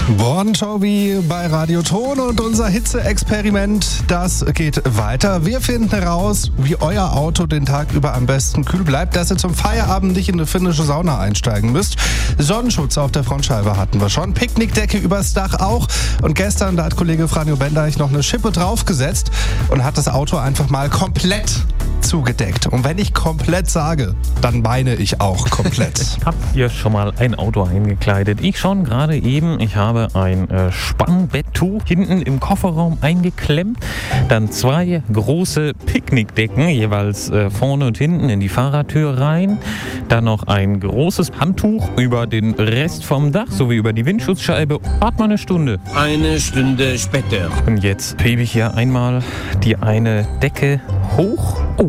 Bon Jovi bei Radio Ton und unser Hitze-Experiment, das geht weiter. Wir finden heraus, wie euer Auto den Tag über am besten kühl bleibt, dass ihr zum Feierabend nicht in eine finnische Sauna einsteigen müsst. Sonnenschutz auf der Frontscheibe hatten wir schon, Picknickdecke übers Dach auch. Und gestern, da hat Kollege Franjo Bendeich noch eine Schippe draufgesetzt und hat das Auto einfach mal komplett zugedeckt. Und wenn ich komplett sage, dann meine ich auch komplett. Habt ihr schon mal ein Auto eingekleidet? Ich schon, gerade eben. Ich habe ein Spannbetttuch hinten im Kofferraum eingeklemmt. Dann 2 große Picknickdecken, jeweils vorne und hinten in die Fahrertür rein. Dann noch ein großes Handtuch über den Rest vom Dach, sowie über die Windschutzscheibe. Wart mal eine Stunde. Eine Stunde später. Und jetzt hebe ich hier einmal die eine Decke hoch. Oh,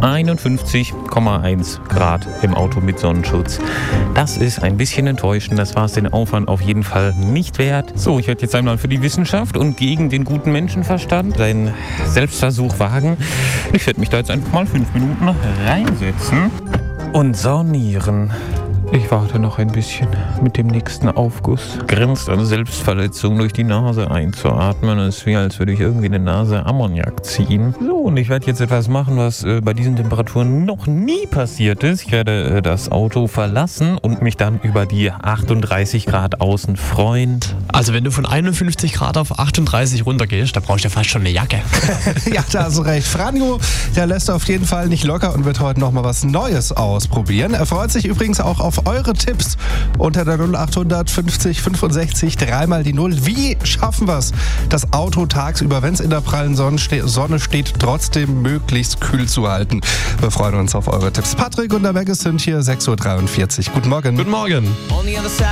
51,1 Grad im Auto mit Sonnenschutz. Das ist ein bisschen enttäuschend. Das war es den Aufwand auf jeden Fall nicht wert. So, ich werde jetzt einmal für die Wissenschaft und gegen den guten Menschenverstand einen Selbstversuch wagen. Ich werde mich da jetzt einfach mal 5 Minuten reinsetzen und saunieren. Ich warte noch ein bisschen mit dem nächsten Aufguss. Grenzt an Selbstverletzung, durch die Nase einzuatmen. Es ist wie, als würde ich irgendwie eine Nase Ammoniak ziehen. So, und ich werde jetzt etwas machen, was bei diesen Temperaturen noch nie passiert ist. Ich werde das Auto verlassen und mich dann über die 38 Grad außen freuen. Also wenn du von 51 Grad auf 38 runtergehst, da brauchst du ja fast schon eine Jacke. Ja, da hast du recht. Franjo, der lässt auf jeden Fall nicht locker und wird heute noch mal was Neues ausprobieren. Er freut sich übrigens auch auf eure Tipps unter der 0800 50 65 3 die 0. Wie schaffen wir es, das Auto tagsüber, wenn es in der prallen Sonne steht, trotzdem möglichst kühl zu halten? Wir freuen uns auf eure Tipps. Patrick und der Meg sind hier, 6.43 Uhr. Guten Morgen. Guten Morgen.